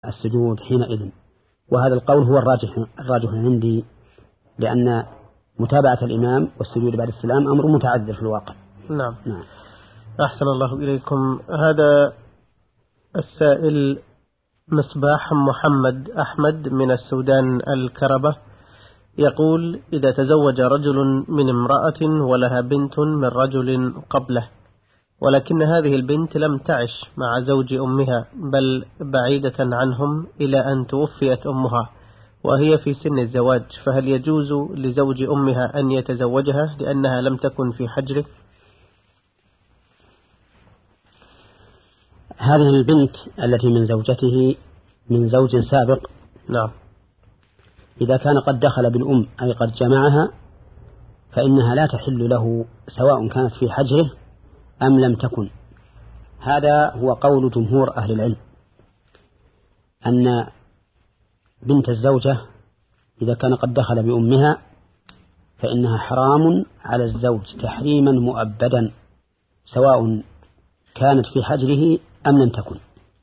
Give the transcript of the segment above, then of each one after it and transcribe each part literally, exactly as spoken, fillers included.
السجود حينئذ. وهذا القول هو الراجح الراجح عندي، لأن متابعة الإمام والسجود بعد السلام أمر متعذر في الواقع. نعم. نعم. أحسن الله إليكم. هذا السائل مصباح محمد أحمد من السودان الكربة يقول: إذا تزوج رجل من امرأة ولها بنت من رجل قبله، ولكن هذه البنت لم تعش مع زوج أمها بل بعيدة عنهم إلى أن توفيت أمها وهي في سن الزواج، فهل يجوز لزوج أمها أن يتزوجها لأنها لم تكن في حجره؟ هذه البنت التي من زوجته من زوج سابق، نعم، إذا كان قد دخل بالأم أي قد جمعها فإنها لا تحل له سواء كانت في حجره أم لم تكن. هذا هو قول جمهور أهل العلم، أن بنت الزوجة إذا كان قد دخل بأمها فإنها حرام على الزوج تحريما مؤبدا سواء كانت في حجره أم لم تكن.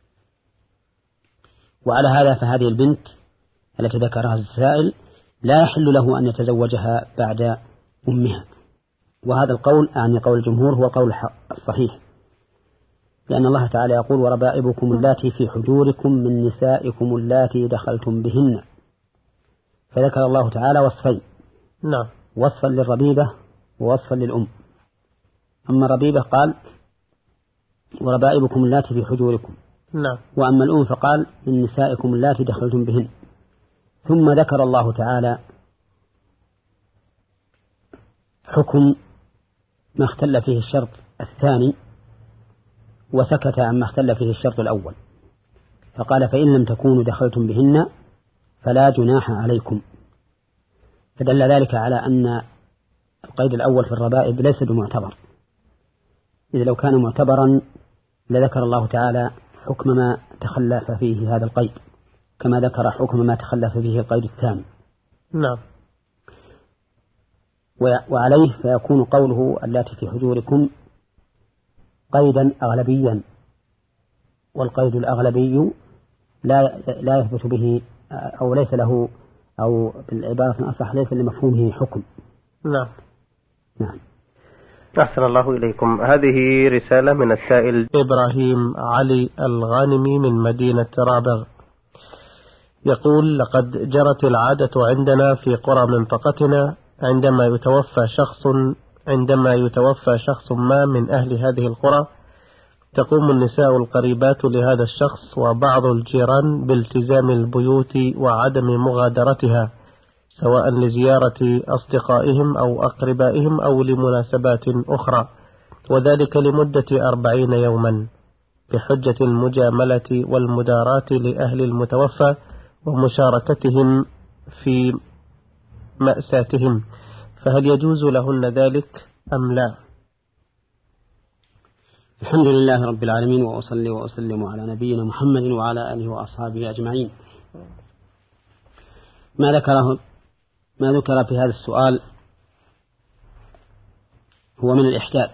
وعلى هذا فهذه البنت التي ذكرها السائل لا يحل له أن يتزوجها بعد أمها. وهذا القول يعني قول الجمهور هو قول الصحيح، لأن الله تعالى يقول: وربائبكم اللاتي في حجوركم من نسائكم اللاتي دخلتم بهن. فذكر الله تعالى وصفين، نعم، وصفا للربيبة ووصفا للأم. أما الربيبة قال: وربائبكم اللاتي في حجوركم، نعم، وأما الأم فقال: من نسائكم اللاتي دخلتم بهن. ثم ذكر الله تعالى حكم ما اختل فيه الشرط الثاني وسكت عما اختل فيه الشرط الأول، فقال: فإن لم تكونوا دخلتم بهن فلا جناح عليكم. فدل ذلك على أن القيد الأول في الربائب ليس بمعتبر، إذ لو كان معتبرا لذكر الله تعالى حكم ما تخلف فيه هذا القيد كما ذكر حكم ما تخلف فيه القيد الثاني. نعم. وعليه فيكون قوله اللاتي في حجوركم قيدا أغلبيا، والقيد الأغلبي لا لا يثبت به أو ليس له، أو بالعبارة أصح ليس لمفهومه حكم. نعم. نعم. أحسن الله إليكم. هذه رسالة من السائل إبراهيم علي الغانمي من مدينة رابغ يقول: لقد جرت العادة عندنا في قرى منطقتنا عندما يتوفى شخص عندما يتوفى شخص ما من أهل هذه القرى تقوم النساء القريبات لهذا الشخص وبعض الجيران بالتزام البيوت وعدم مغادرتها سواء لزيارة أصدقائهم أو أقربائهم أو لمناسبات أخرى، وذلك لمدة أربعين يوما بحجة المجاملة والمداراة لأهل المتوفى ومشاركتهم في مأساتهم، فهل يجوز لهن ذلك أم لا؟ الحمد لله رب العالمين، وأصلي وأسلم على نبينا محمد وعلى آله وأصحابه أجمعين. ما ذكره ما ذكر في هذا السؤال هو من الإحداد،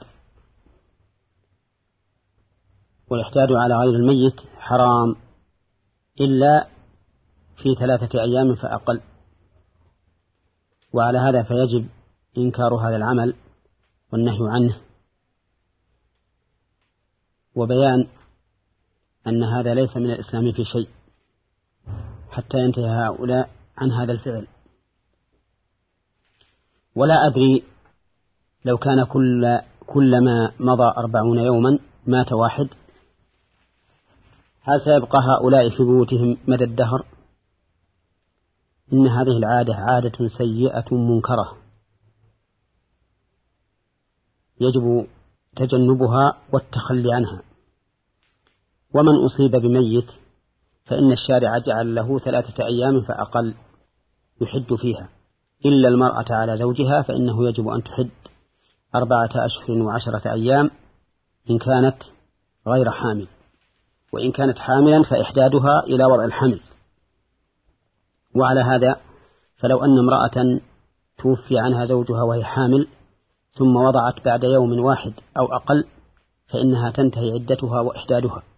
والإحداد على غير الميت حرام إلا في ثلاثة أيام فأقل، وعلى هذا فيجب إنكار هذا العمل والنهي عنه، وبيان أن هذا ليس من الإسلام في شيء حتى ينتهي هؤلاء عن هذا الفعل. ولا أدري لو كان كل كلما مضى أربعون يوما مات واحد هل سيبقى هؤلاء في بيوتهم مدى الدهر؟ إن هذه العادة عادة سيئة منكرة يجب تجنبها والتخلي عنها. ومن أصيب بميت فإن الشارع جعل له ثلاثة أيام فأقل يحد فيها، إلا المرأة على زوجها فإنه يجب أن تحد أربعة أشهر وعشرة أيام إن كانت غير حامل، وإن كانت حاملا فإحدادها إلى وضع الحمل. وعلى هذا فلو أن امرأة توفي عنها زوجها وهي حامل ثم وضعت بعد يوم واحد أو أقل فإنها تنتهي عدتها وإحدادها.